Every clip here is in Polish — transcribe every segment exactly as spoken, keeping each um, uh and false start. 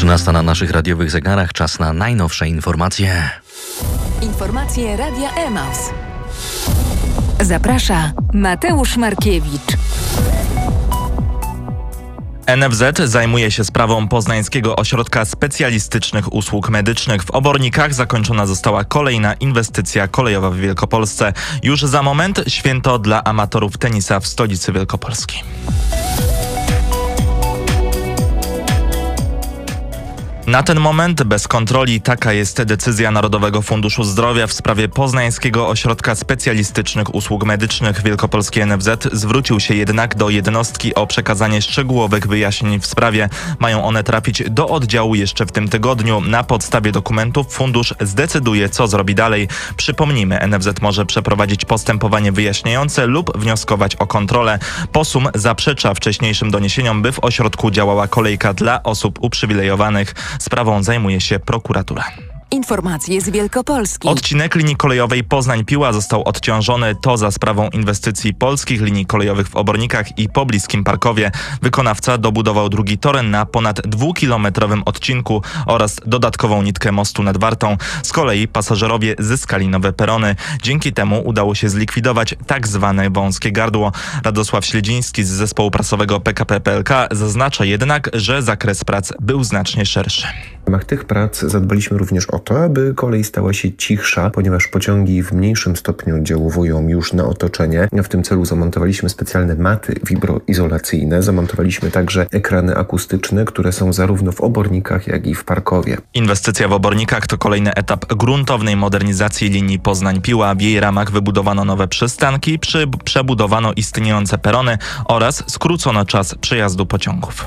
trzynasta na naszych radiowych zegarach. Czas na najnowsze informacje. Informacje Radia Emaus. Zaprasza Mateusz Markiewicz. N F Z zajmuje się sprawą Poznańskiego Ośrodka Specjalistycznych Usług Medycznych. W Obornikach zakończona została kolejna inwestycja kolejowa w Wielkopolsce. Już za moment święto dla amatorów tenisa w stolicy Wielkopolski. Na ten moment bez kontroli taka jest decyzja Narodowego Funduszu Zdrowia w sprawie Poznańskiego Ośrodka Specjalistycznych Usług Medycznych. Wielkopolski N F Z zwrócił się jednak do jednostki o przekazanie szczegółowych wyjaśnień w sprawie. Mają one trafić do oddziału jeszcze w tym tygodniu. Na podstawie dokumentów fundusz zdecyduje, co zrobi dalej. Przypomnijmy, N F Z może przeprowadzić postępowanie wyjaśniające lub wnioskować o kontrolę. Posum zaprzecza wcześniejszym doniesieniom, by w ośrodku działała kolejka dla osób uprzywilejowanych. Sprawą zajmuje się prokuratura. Informacje z Wielkopolski. Odcinek linii kolejowej Poznań-Piła został odciążony. To za sprawą inwestycji polskich linii kolejowych w Obornikach i pobliskim Parkowie. Wykonawca dobudował drugi toren na ponad dwukilometrowym odcinku oraz dodatkową nitkę mostu nad Wartą. Z kolei pasażerowie zyskali nowe perony. Dzięki temu udało się zlikwidować tak zwane wąskie gardło. Radosław Śledziński z zespołu prasowego P K P P L K zaznacza jednak, że zakres prac był znacznie szerszy. W ramach tych prac zadbaliśmy również o to, aby kolej stała się cichsza, ponieważ pociągi w mniejszym stopniu oddziałują już na otoczenie. W tym celu zamontowaliśmy specjalne maty wibroizolacyjne, zamontowaliśmy także ekrany akustyczne, które są zarówno w Obornikach, jak i w Parkowie. Inwestycja w Obornikach to kolejny etap gruntownej modernizacji linii Poznań-Piła. W jej ramach wybudowano nowe przystanki, przy, przebudowano istniejące perony oraz skrócono czas przejazdu pociągów.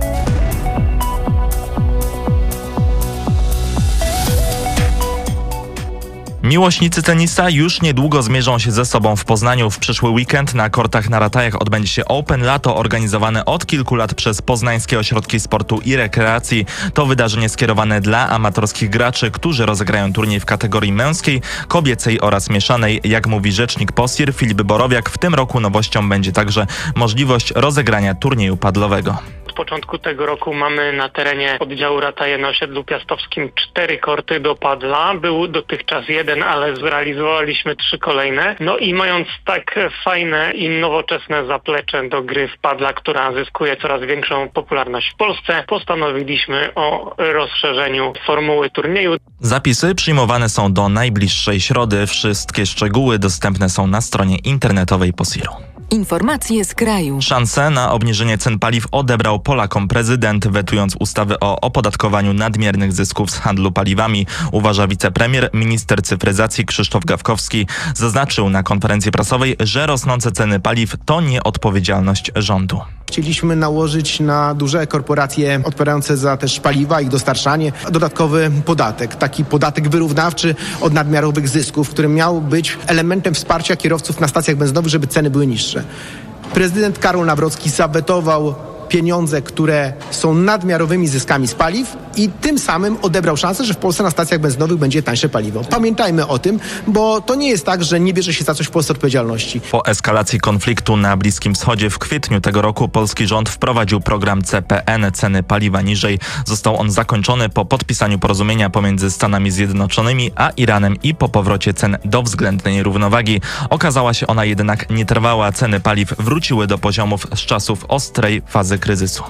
Miłośnicy tenisa już niedługo zmierzą się ze sobą w Poznaniu. W przyszły weekend na kortach na Ratajach odbędzie się Open Lato organizowane od kilku lat przez Poznańskie Ośrodki Sportu i Rekreacji. To wydarzenie skierowane dla amatorskich graczy, którzy rozegrają turniej w kategorii męskiej, kobiecej oraz mieszanej. Jak mówi rzecznik P O S I R Filip Borowiak, w tym roku nowością będzie także możliwość rozegrania turnieju padlowego. Od początku tego roku mamy na terenie oddziału Rataje na osiedlu piastowskim cztery korty do padla. Był dotychczas jeden, ale zrealizowaliśmy trzy kolejne. No i mając tak fajne i nowoczesne zaplecze do gry w padla, która zyskuje coraz większą popularność w Polsce, postanowiliśmy o rozszerzeniu formuły turnieju. Zapisy przyjmowane są do najbliższej środy. Wszystkie szczegóły dostępne są na stronie internetowej P O S I R-u. Informacje z kraju. Szansę na obniżenie cen paliw odebrał Polakom prezydent, wetując ustawę o opodatkowaniu nadmiernych zysków z handlu paliwami, uważa wicepremier. Minister cyfryzacji Krzysztof Gawkowski zaznaczył na konferencji prasowej, że rosnące ceny paliw to nieodpowiedzialność rządu. Chcieliśmy nałożyć na duże korporacje odpowiadające za też paliwa, ich dostarczanie, dodatkowy podatek, taki podatek wyrównawczy od nadmiarowych zysków, który miał być elementem wsparcia kierowców na stacjach benzynowych, żeby ceny były niższe. Prezydent Karol Nawrocki zawetował pieniądze, które są nadmiarowymi zyskami z paliw i tym samym odebrał szansę, że w Polsce na stacjach benzynowych będzie tańsze paliwo. Pamiętajmy o tym, bo to nie jest tak, że nie bierze się za coś w Polsce odpowiedzialności. Po eskalacji konfliktu na Bliskim Wschodzie w kwietniu tego roku polski rząd wprowadził program C P N, ceny paliwa niżej. Został on zakończony po podpisaniu porozumienia pomiędzy Stanami Zjednoczonymi a Iranem i po powrocie cen do względnej równowagi. Okazała się ona jednak nietrwała. Ceny paliw wróciły do poziomów z czasów ostrej fazy kryzysu.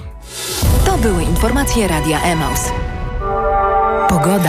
To były informacje Radia Emaus. Pogoda.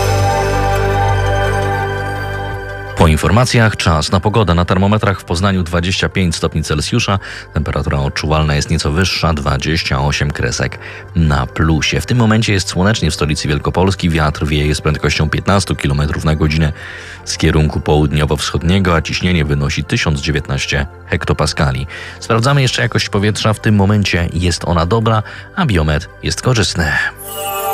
Po informacjach czas na pogodę. Na termometrach w Poznaniu dwadzieścia pięć stopni Celsjusza. Temperatura odczuwalna jest nieco wyższa, dwadzieścia osiem kresek na plusie. W tym momencie jest słonecznie w stolicy Wielkopolski. Wiatr wieje z prędkością piętnaście kilometrów na godzinę z kierunku południowo-wschodniego, a ciśnienie wynosi tysiąc dziewiętnaście hektopaskali. Sprawdzamy jeszcze jakość powietrza. W tym momencie jest ona dobra, a biometr jest korzystny.